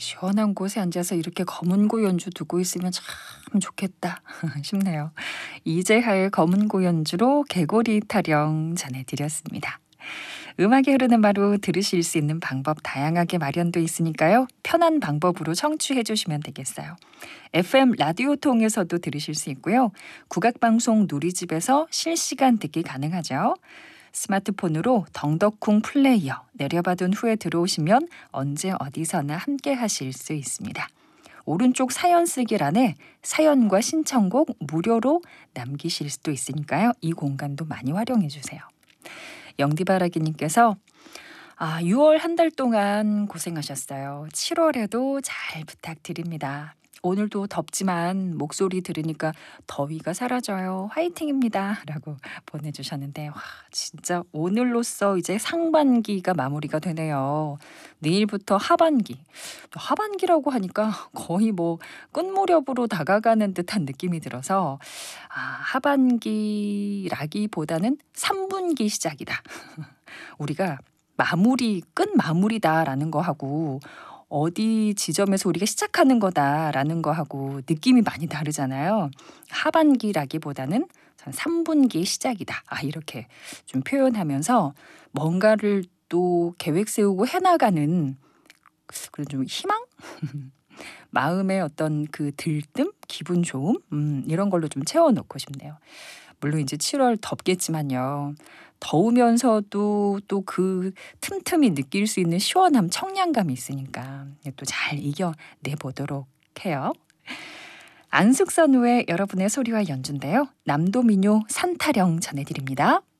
시원한 곳에 앉아서 이렇게 검은고 연주 듣고 있으면 참 좋겠다 싶네요. 이재하의 검은고 연주로 개구리 타령 전해드렸습니다. 음악이 흐르는 바로 들으실 수 있는 방법 다양하게 마련돼 있으니까요. 편한 방법으로 청취해 주시면 되겠어요. FM 라디오 통해서도 들으실 수 있고요. 국악방송 누리집에서 실시간 듣기 가능하죠. 스마트폰으로 덩덕쿵 플레이어 내려받은 후에 들어오시면 언제 어디서나 함께 하실 수 있습니다. 오른쪽 사연 쓰기란에 사연과 신청곡 무료로 남기실 수도 있으니까요. 이 공간도 많이 활용해 주세요. 영디바라기님께서 6월 한 달 동안 고생하셨어요. 7월에도 잘 부탁드립니다. 오늘도 덥지만 목소리 들으니까 더위가 사라져요. 화이팅입니다. 라고 보내주셨는데 와 진짜 오늘로써 이제 상반기가 마무리가 되네요. 내일부터 하반기. 하반기라고 하니까 거의 뭐 끝무렵으로 다가가는 듯한 느낌이 들어서 하반기라기보다는 3분기 시작이다. 우리가 끝마무리다라는 거하고 어디 지점에서 우리가 시작하는 거다라는 거하고 느낌이 많이 다르잖아요. 하반기라기보다는 3분기 시작이다. 이렇게 좀 표현하면서 뭔가를 또 계획 세우고 해나가는 그런 좀 희망? 마음의 어떤 그 들뜸? 기분 좋음? 이런 걸로 좀 채워놓고 싶네요. 물론 이제 7월 덥겠지만요. 더우면서도 또 그 틈틈이 느낄 수 있는 시원함, 청량감이 있으니까 또 잘 이겨내 보도록 해요. 안숙선우의 여러분의 소리와 연주인데요. 남도민요 산타령 전해드립니다.